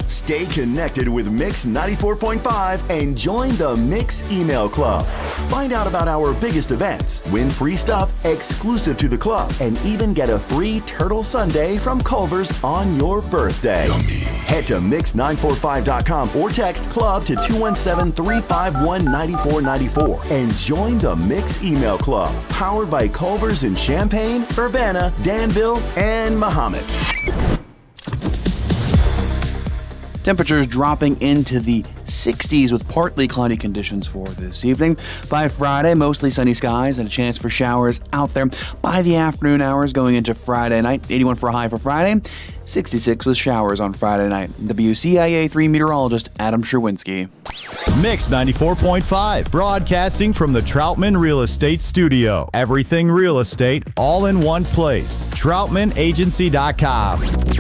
Stay connected with Mix 94.5 and join the Mix Email Club. Find out about our biggest events, win free stuff exclusive to the club, and even get a free Turtle Sundae from Culver's on your birthday. Yummy. Head to mix945.com or text club to 217-351-9494 and join the Mix Email Club, powered by Culver's in Champaign, Urbana, Danville, and Mahomet. Temperatures dropping into the 60s with partly cloudy conditions for this evening. By Friday, mostly sunny skies and a chance for showers out there by the afternoon hours going into Friday night. 81 for a high for Friday, 66 with showers on Friday night. WCIA 3 meteorologist Adam Sherwinski. Mix 94.5, broadcasting from the Troutman Real Estate Studio. Everything real estate, all in one place. TroutmanAgency.com.